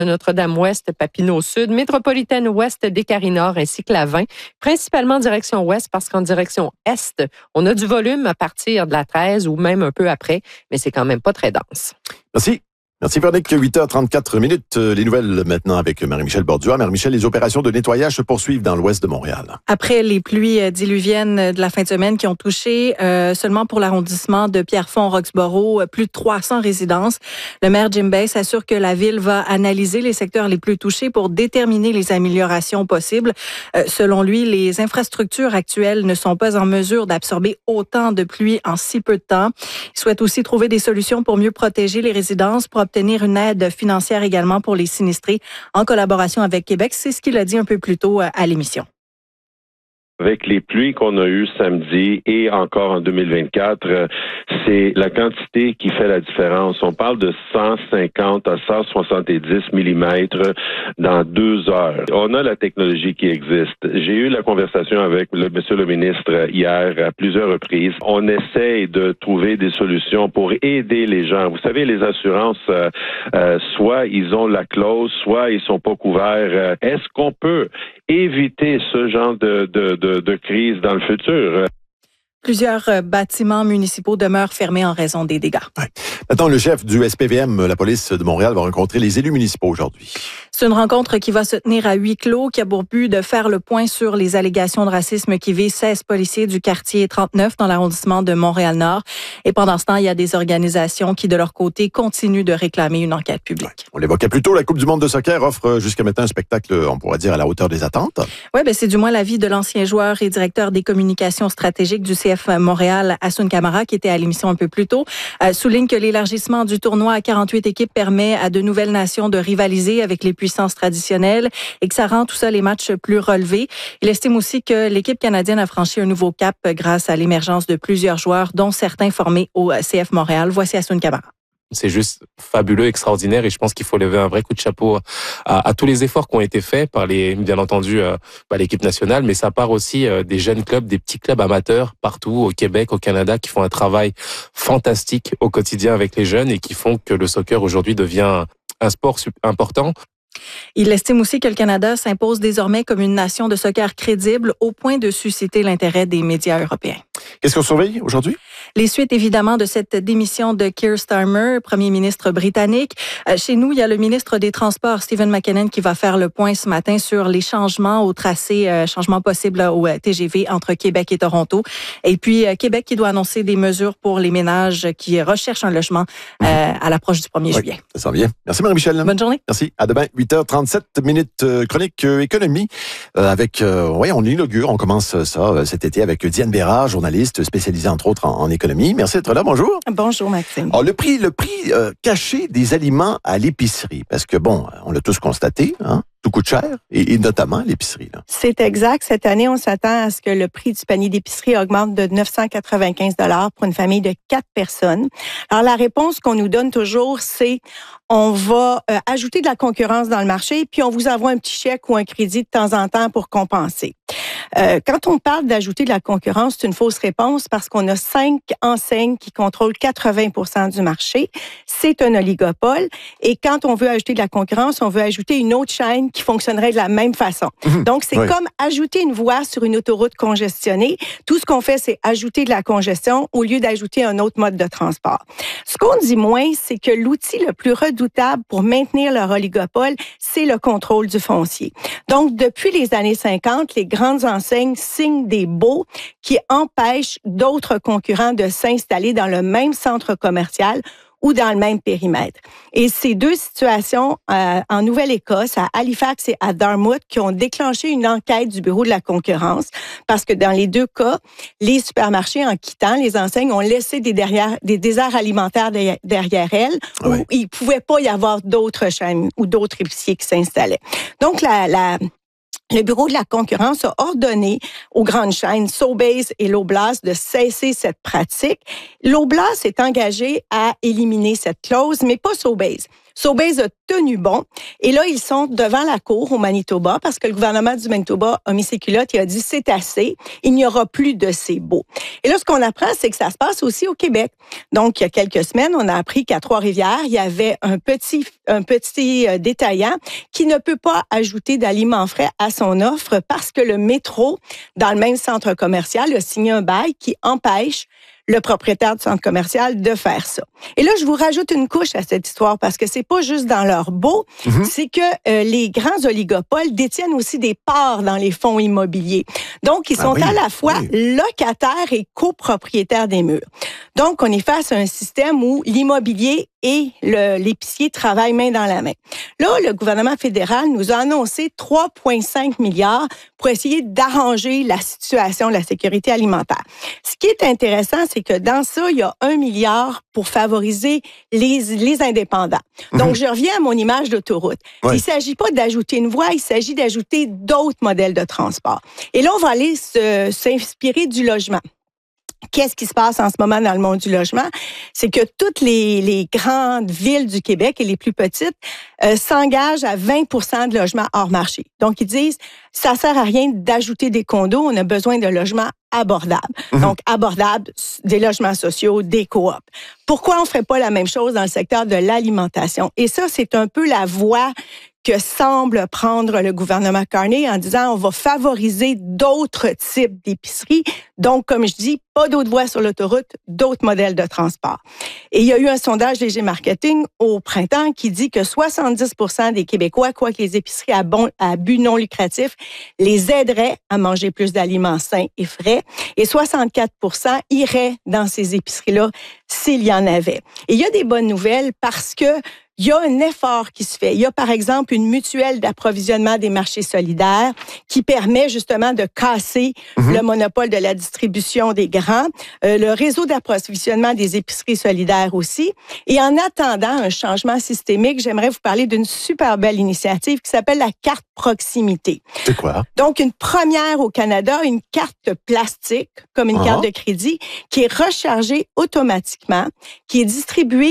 Notre-Dame-Ouest, Papineau-Sud, Métropolitaine-Ouest, Descaries-Nord ainsi que la 20, principalement direction ouest parce qu'en direction est, on a du volume à partir de la 13 ou même un peu après, mais c'est quand même pas très dense. Merci. Merci Véronique, 8h34. Les nouvelles maintenant avec Marie-Michel Bordua. Marie-Michel, les opérations de nettoyage se poursuivent dans l'ouest de Montréal. Après les pluies diluviennes de la fin de semaine qui ont touché seulement pour l'arrondissement de Pierrefonds-Roxborough, plus de 300 résidences, le maire Jim Bay s'assure que la ville va analyser les secteurs les plus touchés pour déterminer les améliorations possibles. Selon lui, les infrastructures actuelles ne sont pas en mesure d'absorber autant de pluie en si peu de temps. Il souhaite aussi trouver des solutions pour mieux protéger les résidences, pour obtenir une aide financière également pour les sinistrés en collaboration avec Québec. C'est ce qu'il a dit un peu plus tôt à l'émission. Avec les pluies qu'on a eues samedi et encore en 2024, c'est la quantité qui fait la différence. On parle de 150 à 170 millimètres dans 2 heures. On a la technologie qui existe. J'ai eu la conversation avec monsieur le ministre hier à plusieurs reprises. On essaye de trouver des solutions pour aider les gens. Vous savez, les assurances, soit ils ont la clause, soit ils sont pas couverts. Est-ce qu'on peut éviter ce genre de crise dans le futur? Plusieurs bâtiments municipaux demeurent fermés en raison des dégâts. Ouais. Maintenant, le chef du SPVM, la police de Montréal, va rencontrer les élus municipaux aujourd'hui. C'est une rencontre qui va se tenir à huis clos, qui a pour but de faire le point sur les allégations de racisme qui visent 16 policiers du quartier 39 dans l'arrondissement de Montréal-Nord. Et pendant ce temps, il y a des organisations qui, de leur côté, continuent de réclamer une enquête publique. Ouais. On l'évoquait plus tôt, la Coupe du monde de soccer offre jusqu'à maintenant un spectacle, on pourrait dire, à la hauteur des attentes. Oui, c'est du moins l'avis de l'ancien joueur et directeur des communications stratégiques du CF Montréal, Hassoun Camara, qui était à l'émission un peu plus tôt, souligne que l'élargissement du tournoi à 48 équipes permet à de nouvelles nations de rivaliser avec les puissances traditionnelles et que ça rend tout ça les matchs plus relevés. Il estime aussi que l'équipe canadienne a franchi un nouveau cap grâce à l'émergence de plusieurs joueurs, dont certains formés au CF Montréal. Voici Hassoun Camara. C'est juste fabuleux, extraordinaire, et je pense qu'il faut lever un vrai coup de chapeau à tous les efforts qui ont été faits par bien entendu, l'équipe nationale, mais ça part aussi des jeunes clubs, des petits clubs amateurs partout au Québec, au Canada, qui font un travail fantastique au quotidien avec les jeunes et qui font que le soccer aujourd'hui devient un sport important. Il estime aussi que le Canada s'impose désormais comme une nation de soccer crédible au point de susciter l'intérêt des médias européens. Qu'est-ce qu'on surveille aujourd'hui? Les suites, évidemment, de cette démission de Keir Starmer, premier ministre britannique. Chez nous, il y a le ministre des Transports, Stephen McKinnon, qui va faire le point ce matin sur les changements au tracé, changements possibles au TGV entre Québec et Toronto. Et puis, Québec qui doit annoncer des mesures pour les ménages qui recherchent un logement à l'approche du 1er juillet. Ça sent bien. Merci Marie-Michel. Bonne journée. Merci. À demain, 8h37, chronique économie. On inaugure, on commence ça cet été avec Diane Bérard, journaliste spécialisée entre autres en économie. Merci d'être là. Bonjour. Bonjour, Maxime. Alors, le prix caché des aliments à l'épicerie, parce que on l'a tous constaté, hein? Tout coûte cher, et notamment l'épicerie. Là. C'est exact. Cette année, on s'attend à ce que le prix du panier d'épicerie augmente de 995 $ pour une famille de 4 personnes. Alors, la réponse qu'on nous donne toujours, c'est on va ajouter de la concurrence dans le marché, puis on vous envoie un petit chèque ou un crédit de temps en temps pour compenser. Quand on parle d'ajouter de la concurrence, c'est une fausse réponse parce qu'on a 5 enseignes qui contrôlent 80% du marché. C'est un oligopole. Et quand on veut ajouter de la concurrence, on veut ajouter une autre chaîne qui fonctionnerait de la même façon. Donc, c'est comme ajouter une voie sur une autoroute congestionnée. Tout ce qu'on fait, c'est ajouter de la congestion au lieu d'ajouter un autre mode de transport. Ce qu'on dit moins, c'est que l'outil le plus redoutable pour maintenir leur oligopole, c'est le contrôle du foncier. Donc, depuis les années 50, les grandes enseignes signent des baux qui empêchent d'autres concurrents de s'installer dans le même centre commercial ou dans le même périmètre. Et ces deux situations en Nouvelle-Écosse, à Halifax et à Dartmouth, qui ont déclenché une enquête du Bureau de la concurrence, parce que dans les deux cas, les supermarchés, en quittant les enseignes, ont laissé des déserts alimentaires derrière elles, où il ne pouvait pas y avoir d'autres chaînes ou d'autres épiciers qui s'installaient. Donc, le Bureau de la concurrence a ordonné aux grandes chaînes Sobeys et Loblaws de cesser cette pratique. Loblaws est engagé à éliminer cette clause, mais pas Sobeys. Sobeys a tenu bon. Et là, ils sont devant la cour au Manitoba parce que le gouvernement du Manitoba a mis ses culottes et a dit c'est assez. Il n'y aura plus de ces baux. Et là, ce qu'on apprend, c'est que ça se passe aussi au Québec. Donc, il y a quelques semaines, on a appris qu'à Trois-Rivières, il y avait un petit détaillant qui ne peut pas ajouter d'aliments frais à son offre parce que le métro, dans le même centre commercial, a signé un bail qui empêche le propriétaire du centre commercial de faire ça. Et là, je vous rajoute une couche à cette histoire parce que c'est pas juste dans leur baux, c'est que les grands oligopoles détiennent aussi des parts dans les fonds immobiliers. Donc, ils sont à la fois locataires et copropriétaires des murs. Donc, on est face à un système où l'immobilier et l'épicier travaillent main dans la main. Là, le gouvernement fédéral nous a annoncé 3,5 milliards pour essayer d'arranger la situation de la sécurité alimentaire. Ce qui est intéressant, c'est que dans ça, il y a 1 milliard pour favoriser les indépendants. Donc, je reviens à mon image d'autoroute. Il ne s'agit pas d'ajouter une voie, il s'agit d'ajouter d'autres modèles de transport. Et là, on va aller s'inspirer du logement. Qu'est-ce qui se passe en ce moment dans le monde du logement? C'est que toutes les grandes villes du Québec et les plus petites s'engagent à 20% de logements hors marché. Donc, ils disent, ça sert à rien d'ajouter des condos, on a besoin de logements abordables. Donc, abordables, des logements sociaux, des coops. Pourquoi on ne ferait pas la même chose dans le secteur de l'alimentation? Et ça, c'est un peu la voie que semble prendre le gouvernement Carney en disant on va favoriser d'autres types d'épiceries. Donc, comme je dis, pas d'autres voies sur l'autoroute, d'autres modèles de transport. Et il y a eu un sondage Léger Marketing au printemps qui dit que 70% des Québécois, quoi que les épiceries à but non lucratif, les aideraient à manger plus d'aliments sains et frais. Et 64% iraient dans ces épiceries-là s'il y en avait. Et il y a des bonnes nouvelles parce que il y a un effort qui se fait. Il y a, par exemple, une mutuelle d'approvisionnement des marchés solidaires qui permet justement de casser le monopole de la distribution des grands, le réseau d'approvisionnement des épiceries solidaires aussi. Et en attendant un changement systémique, j'aimerais vous parler d'une super belle initiative qui s'appelle la carte proximité. C'est quoi? Donc, une première au Canada, une carte plastique, comme une carte de crédit, qui est rechargée automatiquement, qui est distribuée